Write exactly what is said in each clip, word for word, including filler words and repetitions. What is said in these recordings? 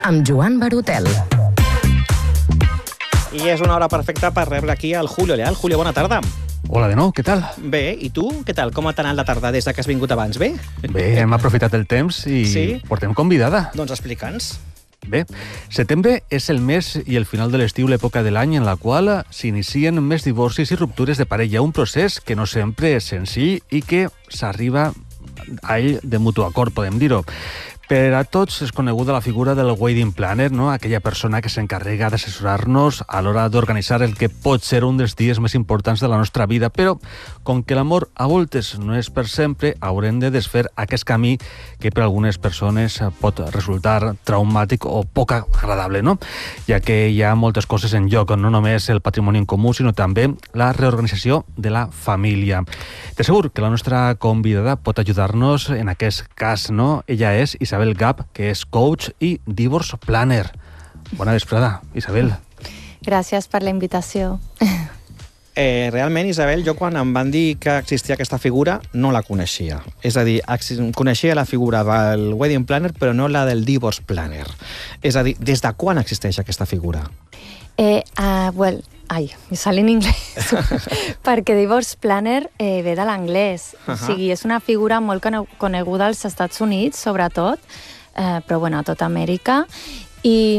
amb Joan Barutel. I és una hora perfecta per rebre aquí el Julio Leal. Julio, bona tarda. Hola de nou, què tal? Bé, i tu? Què tal? Com t'ha anat la tarda des que has vingut abans? Bé? Bé, hem aprofitat el temps i sí? portem convidada. Doncs explica'ns. Bé, setembre és el mes i el final de l'estiu, l'època de l'any en la qual s'inicien més divorcis i ruptures de parella, un procés que no sempre és senzill i que s'arriba a ell de mutu acord, podem dir-ho. Per a tots és coneguda la figura del wedding planner, no? Aquella persona que s'encarrega d'assessorar-nos a l'hora d'organitzar el que pot ser un dels dies més importants de la nostra vida, però com que l'amor a voltes no és per sempre, haurem de desfer aquest camí que per algunes persones pot resultar traumàtic o poc agradable, no? Ja que hi ha moltes coses en joc, no només el patrimoni en comú, sinó també la reorganització de la família. De segur que la nostra convidada pot ajudar-nos en aquest cas, no? Ella és Isabel Gap, que és coach i divorce planner. Bona vesprada, Isabel. Gràcies per la invitació. Eh, realment, Isabel, jo quan em van dir que existia aquesta figura no la coneixia. És a dir, coneixia la figura del wedding planner, però no la del divorce planner. És a dir, des de quan existeix aquesta figura? Eh, uh, well, ai, me sale en inglès. Perquè divorce planner eh, ve de l'anglès. Uh-huh. O sigui, és una figura molt coneguda als Estats Units, sobretot, eh, però bueno, a tota Amèrica. I,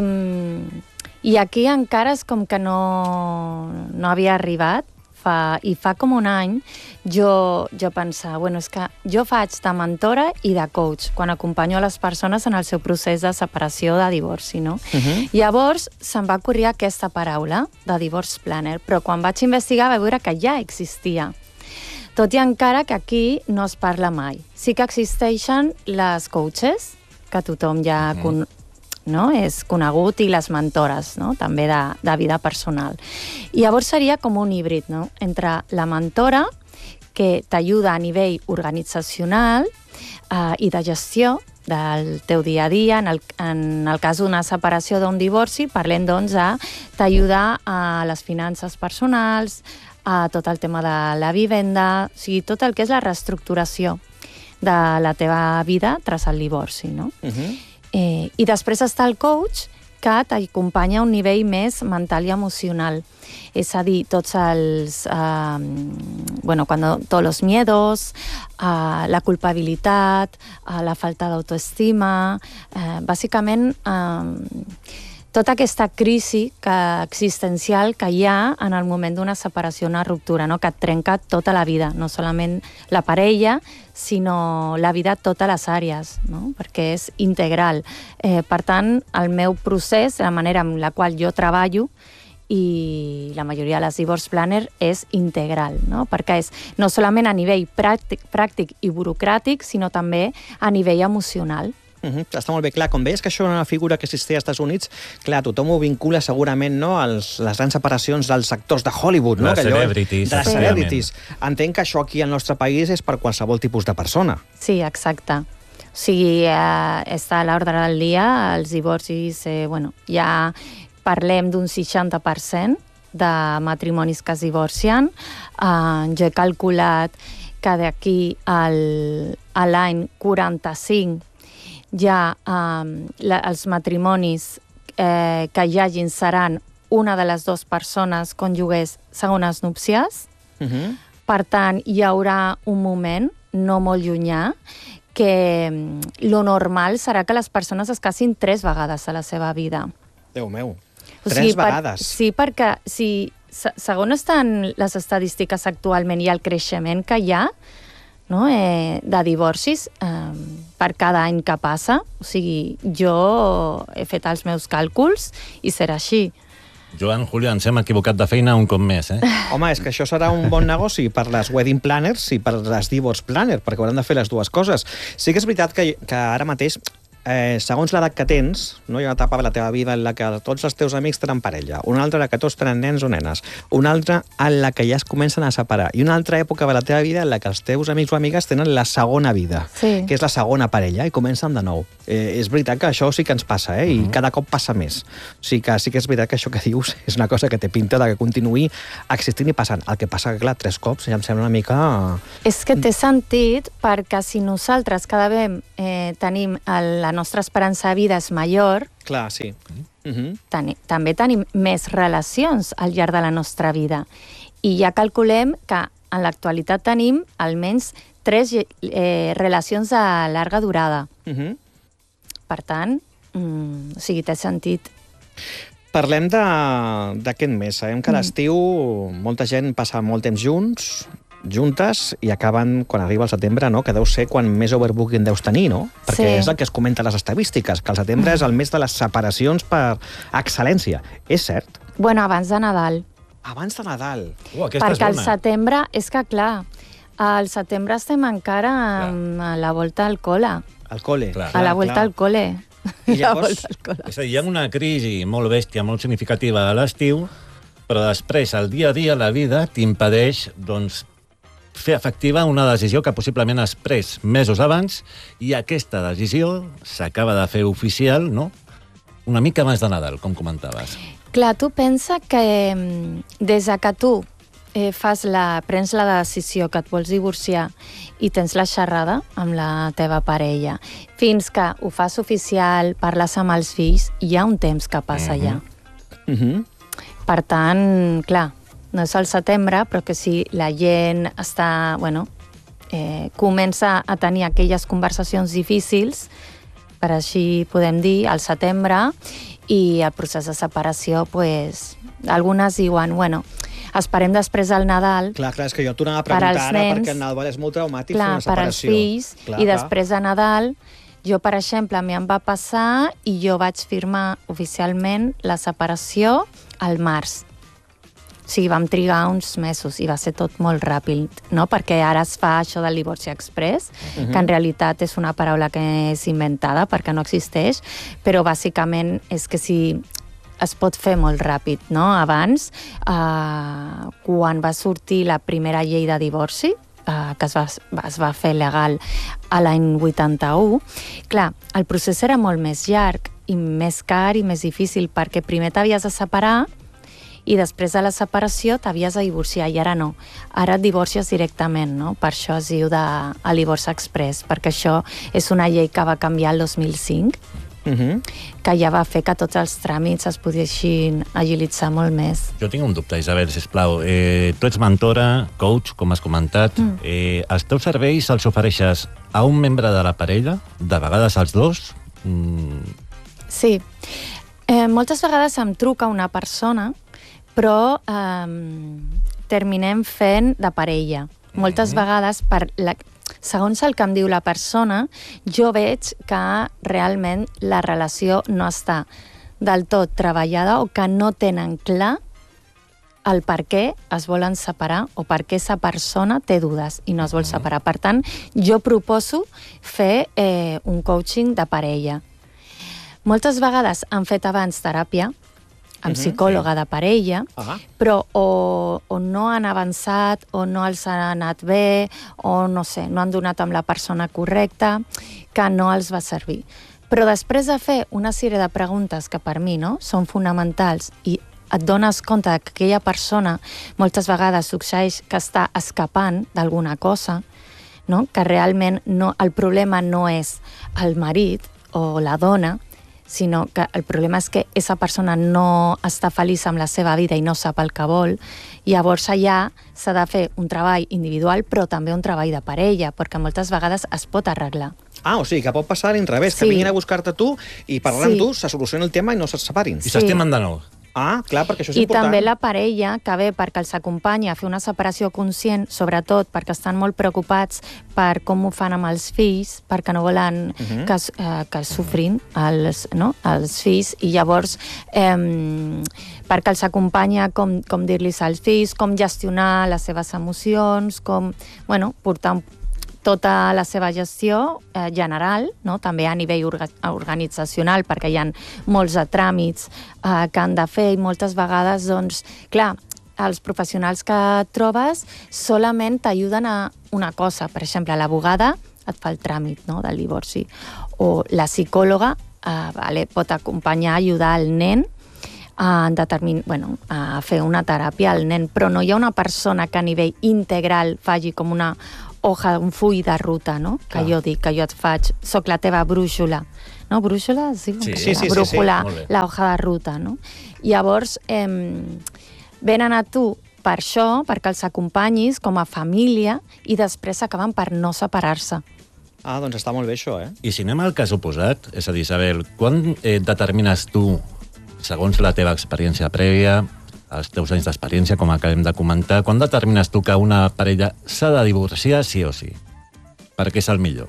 i aquí encara és com que no, no havia arribat. Fa, I fa com un any jo, jo pensava, bueno, és que jo faig de mentora i de coach quan acompanyo a les persones en el seu procés de separació, de divorci, no? Uh-huh. Llavors se'm va ocorrir aquesta paraula, de divorce planner, però quan vaig investigar vaig veure que ja existia. Tot i encara que aquí no es parla mai. Sí que existeixen les coaches, que tothom ja uh-huh. con, no? és conegut, i les mentores, no? També de, de vida personal. I llavors seria com un híbrid, no? Entre la mentora, que t'ajuda a nivell organitzacional eh, i de gestió del teu dia a dia, en el, en el cas d'una separació, d'un divorci, parlem doncs de t'ajudar a les finances personals, a tot el tema de la vivenda, o sigui, tot el que és la reestructuració de la teva vida tras el divorci, no? Uh-huh. Eh, I després està el coach, que t'acompanya a un nivell més mental i emocional. És a dir, tots els... Eh, bueno, cuando, todos los miedos, eh, la culpabilitat, eh, la falta d'autoestima... Eh, bàsicament, eh, tota aquesta crisi que, existencial que hi ha en el moment d'una separació, una ruptura, no? Que et trenca tota la vida, no solament la parella, sinó la vida a totes les àrees, no? Perquè és integral. Eh, per tant, el meu procés, la manera en la qual jo treballo, i la majoria de les divorce planner és integral, no? Perquè és no solament a nivell pràctic, pràctic i burocràtic, sinó també a nivell emocional. Uh-huh. Està molt bé clar. Com veies que això és una figura que existeix als Estats Units, clar, tothom ho vincula segurament, no, als, les grans separacions dels actors de Hollywood, no? Les celebrities. De les celebrities. Entenc que això aquí al nostre país és per qualsevol tipus de persona. Sí, exacte. O sigui, eh, està a l'ordre del dia, els divorcis, eh, bueno, ja parlem d'un seixanta per cent de matrimonis que es divorcien. Eh, jo he calculat que d'aquí al, a l'any quaranta-cinc ja eh, la, els matrimonis eh, que hi hagin seran una de les dues persones cònjuges segones núpcies. Uh-huh. Per tant, hi haurà un moment, no molt llunyà, que lo normal serà que les persones es casin tres vegades a la seva vida. Déu meu, o tres sigui, vegades? Per, sí, perquè si, segons estan les estadístiques actualment i el creixement que hi ha, no? eh, de divorcis eh, per cada any que passa. O sigui, jo he fet els meus càlculs i serà així. Joan, Julio, ens hem equivocat de feina un cop més, eh? Home, és que això serà un bon negoci per les wedding planners i per les divorce planner, perquè hauran de fer les dues coses. Sí que és veritat que, que ara mateix, eh, segons l'edat que tens, no, hi ha una etapa de la teva vida en la que tots els teus amics tenen parella, una altra en la que tots tenen nens o nenes, una altra en la que ja es comencen a separar, i una altra època de la teva vida en la que els teus amics o amigues tenen la segona vida, sí. que és la segona parella, i comencen de nou. Eh, és veritat que això sí que ens passa, eh? I uh-huh. cada cop passa més. O sigui que sí que és veritat que això que dius és una cosa que té pinta de que continuï existint i passant. El que passa que, clar, tres cops ja em sembla una mica... És que té sentit, perquè si nosaltres cada vegada eh, tenim la la nostra esperança de vida és major, Clar, sí. Uh-huh. ten també tenim més relacions al llarg de la nostra vida. I ja calculem que en l'actualitat tenim almenys tres eh, relacions de llarga durada. Uh-huh. Per tant, mm, o sigui, té sentit. Parlem d'aquest mes. Sabem que a l'estiu molta gent passa molt temps junts, juntes, i acaben, quan arriba el setembre, no? Que deu ser quan més overbooking deus tenir, no? Perquè Sí. és el que es comenta a les estadístiques, que el setembre és el mes de les separacions per excel·lència. És cert? Bueno, abans de Nadal. Abans de Nadal. Uh, aquesta Perquè al és bona. setembre, és que clar, al setembre estem encara amb a la volta al col·le. Al col·le. Clar. A la volta al col·le. I La llavors- volta al col·le. És a dir, hi ha una crisi molt bèstia, molt significativa a l'estiu, però després, el dia a dia, la vida t'impedeix, doncs, fer efectiva una decisió que possiblement has pres mesos abans, i aquesta decisió s'acaba de fer oficial, no?, una mica abans de Nadal, com comentaves. Clar, tu pensa que mm, des de que tu eh, fas la, prens la decisió que et vols divorciar i tens la xerrada amb la teva parella, fins que ho fas oficial, parles amb els fills, hi ha un temps que passa allà. Uh-huh. Per tant, clar, no és al setembre, però que si la gent està, bueno, eh, comença a tenir aquelles conversacions difícils, per així podem dir, al setembre, i el procés de separació, pues, algunes diuen, bueno, esperem després del Nadal, Clar, clar, és que jo t'ho anava a Per preguntar als ara, nens, perquè el Nadal és molt traumàtic clar, fer una per als separació. fills, Clar, i clar. després de Nadal, jo, per exemple, a mi em va passar i jo vaig firmar oficialment la separació al març. O sigui, vam trigar uns mesos i va ser tot molt ràpid, no? Perquè ara es fa això del divorci express, uh-huh. que en realitat és una paraula que és inventada perquè no existeix, però bàsicament és que si es pot fer molt ràpid, no? Abans, eh, quan va sortir la primera llei de divorci, eh, que es va, es va fer legal a l'any vuitanta-u, clar, el procés era molt més llarg i més car i més difícil, perquè primer t'havies de separar i després de la separació t'havies de divorciar, i ara no. Ara et divorcies directament, no? Per això es diu de, el divorci express, perquè això és una llei que va canviar el dos mil cinc, Uh-huh. que ja va fer que tots els tràmits es poguessin agilitzar molt més. Jo tinc un dubte, Isabel, sisplau. Eh, tu ets mentora, coach, com has comentat. Mm. Eh, els teus serveis els ofereixes a un membre de la parella? De vegades als dos? Mm. Sí. Eh, moltes vegades em truca una persona, però eh, terminem fent de parella. Moltes mm-hmm. vegades, per la, segons el que em diu la persona, jo veig que realment la relació no està del tot treballada o que no tenen clar el per què es volen separar o per què esa persona té dudes i no es vol separar. Per tant, jo proposo fer eh, un coaching de parella. Moltes vegades han fet abans teràpia amb psicòloga de parella, Ah. però o, o no han avançat, o no els ha anat bé, o no sé, no han donat amb la persona correcta, que no els va servir. Però després de fer una sèrie de preguntes que per mi no, són fonamentals i et dones compte que aquella persona moltes vegades succeeix que està escapant d'alguna cosa, no? Que realment no, el problema no és el marit o la dona, sinó que el problema és que aquesta persona no està feliç amb la seva vida i no sap el que vol. Llavors allà s'ha de fer un treball individual, però també un treball de parella, perquè moltes vegades es pot arreglar. Ah, o sigui, que pot passar a l'inrevés, que Sí. vinguin a buscar-te tu i parlant Sí. amb tu se soluciona el tema i no se separin. I s'estimen de nou. Ah, clar, perquè això és I important. també la parella, que ve perquè els acompanya a fer una separació conscient, sobretot perquè estan molt preocupats per com ho fan amb els fills, perquè no volen Mhm. que, es- eh, que sofrin els, no? els fills, i llavors eh, perquè els acompanya com, com dir-los als fills, com gestionar les seves emocions, com, bueno, portar un tota la seva gestió eh, general, no? També a nivell orga organitzacional, perquè hi ha molts de tràmits eh, que han de fer i moltes vegades, doncs, clar, els professionals que trobes solament t'ajuden a una cosa. Per exemple, l'abogada et fa el tràmit, no?, del divorci, o la psicòloga eh, vale, pot acompanyar, ajudar el nen a, determin... bueno, a fer una teràpia al nen, però no hi ha una persona que a nivell integral faci com una hoja, un full de ruta, no? Que Clar. jo dic, que jo et faig, soc la teva brúixola, no? Brúixola, sí, Sí, sí, sí, brújula, sí, molt bé. la hoja de ruta, no? Llavors, eh, venen a tu per això, perquè els acompanyis com a família i després acaben per no separar-se. Ah, doncs està molt bé això, eh? I si anem al cas oposat, és a dir, Isabel, quan eh, determines tu, segons la teva experiència prèvia, els teus anys d'experiència, com acabem de comentar, quan determines tu que una parella s'ha de divorciar sí o sí? Perquè és el millor.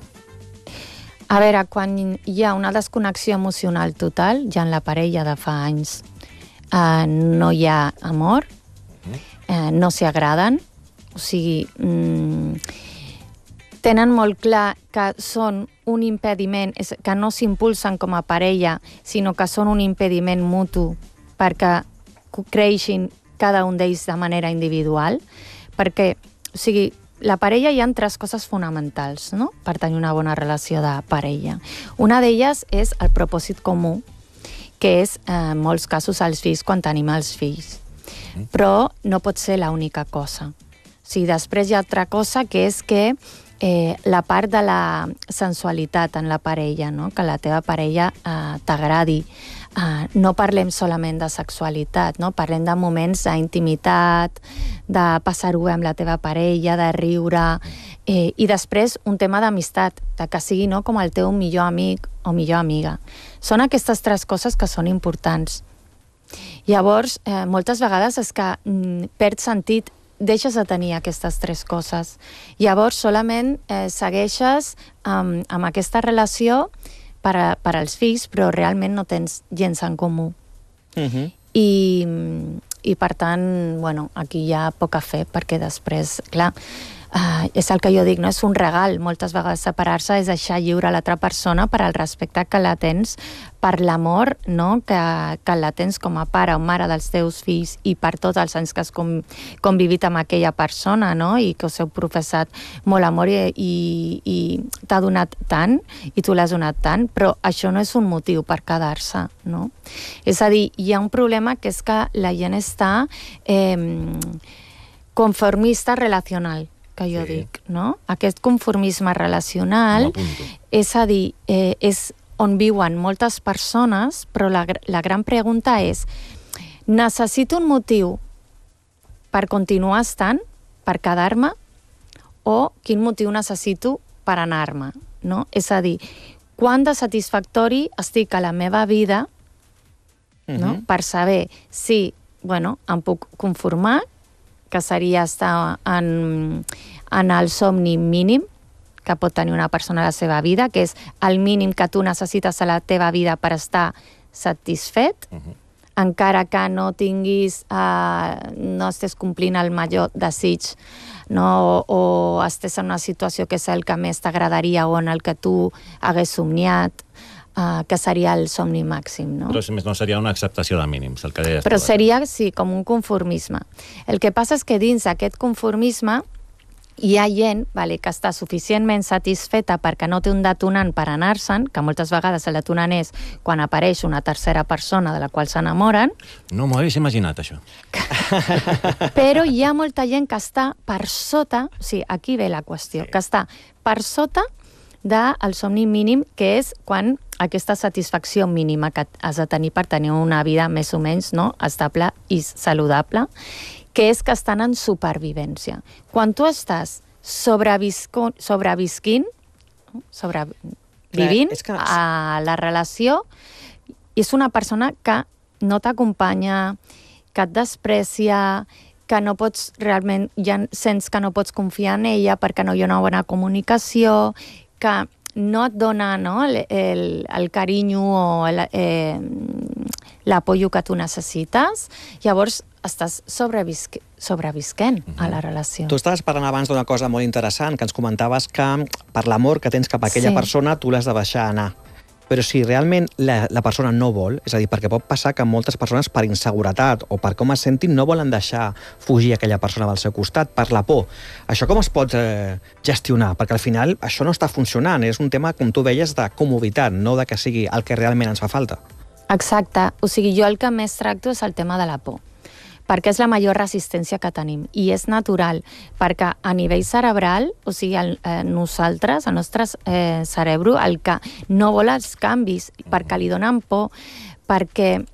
A veure, quan hi ha una desconnexió emocional total, ja en la parella de fa anys eh, no hi ha amor, eh, no s'hi agraden, o sigui, mm, tenen molt clar que són un impediment, és, que no s'impulsen com a parella, sinó que són un impediment mutu perquè creixin cada un d'ells de manera individual, perquè, o sigui, la parella hi ha tres coses fonamentals, no?, per tenir una bona relació de parella. Una d'elles és el propòsit comú, que és, eh, en molts casos, els fills quan tenim els fills. Però no pot ser l'única cosa. O sigui, després hi ha altra cosa, que és que eh, la part de la sensualitat en la parella, no?, que la teva parella eh, t'agradi. Uh, no parlem solament de sexualitat, no? Parlem de moments d'intimitat, de passar-ho bé amb la teva parella, de riure, eh, i després un tema d'amistat, de que sigui, no?, com el teu millor amic o millor amiga. Són aquestes tres coses que són importants. Llavors, eh, moltes vegades és que mm, perd sentit, deixes de tenir aquestes tres coses. Llavors, solament eh, segueixes um, amb aquesta relació per, a, per als fills, però realment no tens gens en comú. Uh -huh. I, i per tant, bueno, aquí hi ha poc a fer, perquè després, clar, uh, és el que jo dic, no? És un regal. Moltes vegades separar-se és deixar lliure a l'altra persona per al respecte que la tens, per l'amor, no?, que, que la tens com a pare o mare dels teus fills i per tots els anys que has com, convivit amb aquella persona, no?, i que us heu professat molt amor i, i, i t'ha donat tant i tu l'has donat tant, però això no és un motiu per quedar-se, no? És a dir, hi ha un problema que és que la gent està eh, conformista relacional, que jo Sí. dic, no? Aquest conformisme relacional, és a dir, eh, és on viuen moltes persones, però la, la gran pregunta és, necessito un motiu per continuar estant, per quedar-me, o quin motiu necessito per anar-me, no? És a dir, quant de satisfactori estic a la meva vida, no?, Uh-huh. per saber si, bueno, em puc conformar, que seria estar en, en el somni mínim que pot tenir una persona a la seva vida, que és el mínim que tu necessites a la teva vida per estar satisfet, Uh-huh. encara que no tinguis, eh, no estés complint el major desig, no? o, o estés en una situació que és el que més t'agradaria o en el que tu hagués somniat, eh, que seria el somni màxim, no? Però si més no seria una acceptació de mínims, el que deies. Però tu, seria, sí, com un conformisme. El que passa és que dins d'aquest conformisme hi ha gent, vale, que està suficientment satisfeta perquè no té un detonant per anar-se'n, que moltes vegades el detonant és quan apareix una tercera persona de la qual s'enamoren, No m'ho hagués imaginat, això. però hi ha molta gent que està per sota, o sigui, aquí ve la qüestió, que està per sota del somni mínim, que és quan aquesta satisfacció mínima que has de tenir per tenir una vida més o menys, no?, estable i saludable, que és que estan en supervivència. Quan tu estàs sobrevisco, sobrevisquint, sobrevivint Clar, és que- a la relació, és una persona que no t'acompanya, que et desprecia, que no pots realment, ja sents que no pots confiar en ella perquè no hi ha una bona comunicació, que no et dona, no, el, el, el carinyo o el, eh, l'apoyo que tu necessites, llavors estàs sobrevisc sobrevisquent a la relació. Tu estaves parlant abans d'una cosa molt interessant, que ens comentaves que per l'amor que tens cap a aquella Sí. persona tu l'has de deixar anar. Però si realment la, la persona no vol, és a dir, perquè pot passar que moltes persones per inseguretat o per com es sentin no volen deixar fugir aquella persona del seu costat, per la por. Això com es pot eh, gestionar? Perquè al final això no està funcionant, és un tema, com tu deies, de comoditat, no de que sigui el que realment ens fa falta. Exacte. O sigui, jo el que més tracto és el tema de la por. perquè és la major resistència que tenim. I és natural, perquè a nivell cerebral, o sigui, el, eh, nosaltres, el nostre eh, cerebro, el que no vol els canvis, perquè li donen por, perquè